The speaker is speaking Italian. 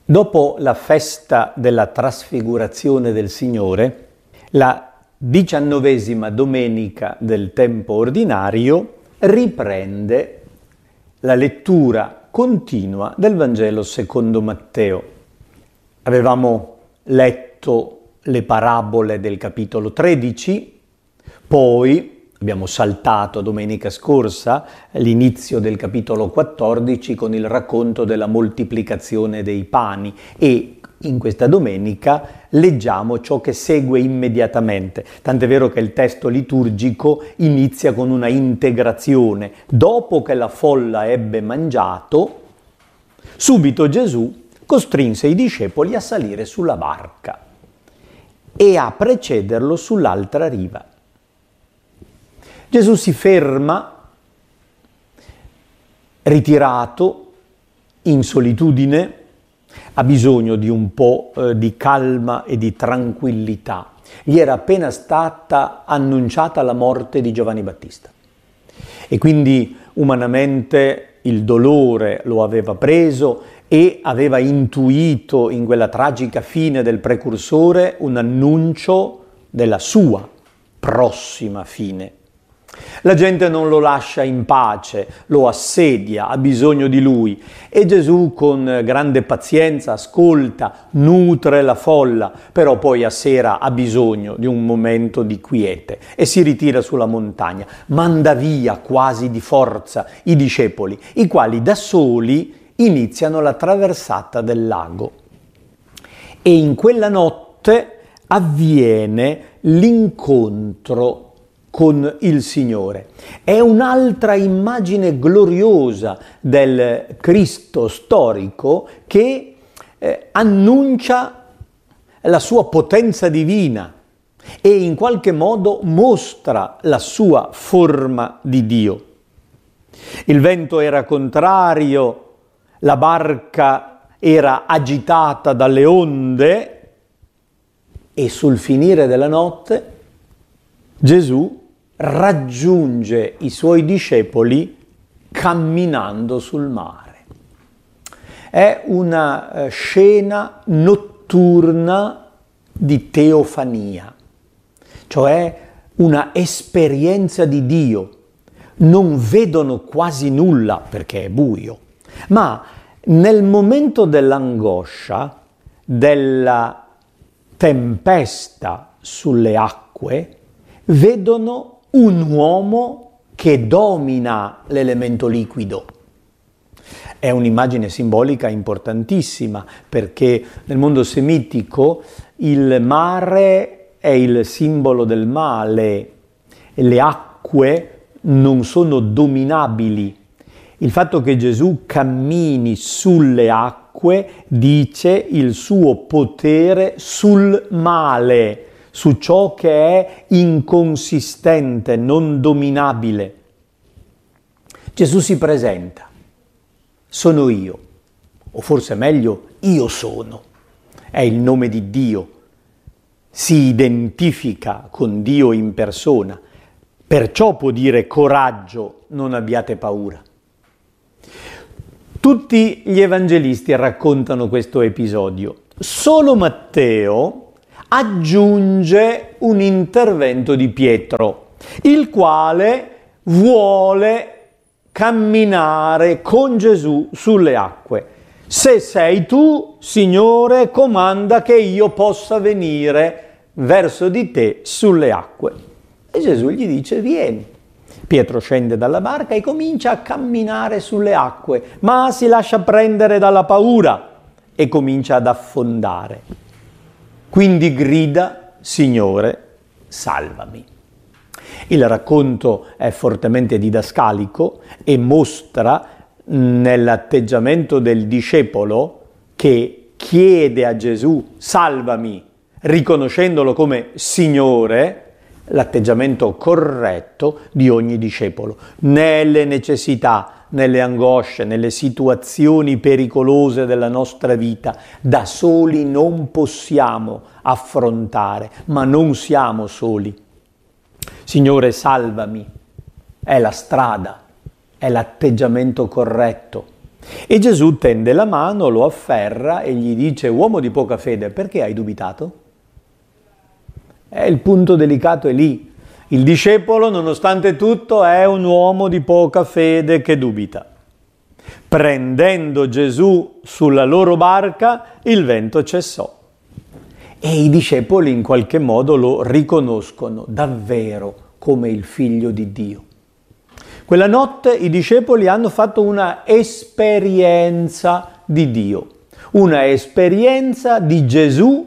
Dopo la festa della trasfigurazione del Signore, la 19ª domenica del tempo ordinario riprende la lettura continua del Vangelo secondo Matteo. Avevamo letto le parabole del capitolo 13, poi abbiamo saltato domenica scorsa l'inizio del capitolo 14 con il racconto della moltiplicazione dei pani e in questa domenica leggiamo ciò che segue immediatamente. Tant'è vero che il testo liturgico inizia con una integrazione. Dopo che la folla ebbe mangiato, subito Gesù costrinse i discepoli a salire sulla barca e a precederlo sull'altra riva. Gesù si ferma, ritirato, in solitudine, ha bisogno di un po' di calma e di tranquillità. Gli era appena stata annunciata la morte di Giovanni Battista e quindi umanamente il dolore lo aveva preso e aveva intuito in quella tragica fine del precursore un annuncio della sua prossima fine. La gente non lo lascia in pace, lo assedia, ha bisogno di lui e Gesù con grande pazienza ascolta, nutre la folla, però poi a sera ha bisogno di un momento di quiete e si ritira sulla montagna, manda via quasi di forza i discepoli, i quali da soli iniziano la traversata del lago. E in quella notte avviene l'incontro con il Signore. È un'altra immagine gloriosa del Cristo storico che annuncia la sua potenza divina e in qualche modo mostra la sua forma di Dio. Il vento era contrario, la barca era agitata dalle onde e sul finire della notte Gesù raggiunge i suoi discepoli camminando sul mare. È una scena notturna di teofania, cioè una esperienza di Dio. Non vedono quasi nulla perché è buio, ma nel momento dell'angoscia, della tempesta sulle acque, vedono un uomo che domina l'elemento liquido. È un'immagine simbolica importantissima perché nel mondo semitico il mare è il simbolo del male, le acque non sono dominabili. Il fatto che Gesù cammini sulle acque dice il suo potere sul male, su ciò che è inconsistente, non dominabile. Gesù si presenta, sono io, o forse meglio, io sono, è il nome di Dio, si identifica con Dio in persona, perciò può dire coraggio, non abbiate paura. Tutti gli evangelisti raccontano questo episodio, solo Matteo aggiunge un intervento di Pietro, il quale vuole camminare con Gesù sulle acque. Se sei tu, Signore, comanda che io possa venire verso di te sulle acque. E Gesù gli dice, vieni. Pietro scende dalla barca e comincia a camminare sulle acque, ma si lascia prendere dalla paura e comincia ad affondare. Quindi grida, Signore, salvami. Il racconto è fortemente didascalico e mostra nell'atteggiamento del discepolo che chiede a Gesù, salvami, riconoscendolo come Signore, l'atteggiamento corretto di ogni discepolo. Nelle necessità, nelle angosce, nelle situazioni pericolose della nostra vita, da soli non possiamo affrontare, ma non siamo soli. Signore, salvami, è la strada, è l'atteggiamento corretto. E Gesù tende la mano, lo afferra e gli dice: uomo di poca fede, perché hai dubitato? Il punto delicato è lì. Il discepolo, nonostante tutto, è un uomo di poca fede che dubita. Prendendo Gesù sulla loro barca, il vento cessò. E i discepoli in qualche modo lo riconoscono davvero come il Figlio di Dio. Quella notte i discepoli hanno fatto una esperienza di Dio, una esperienza di Gesù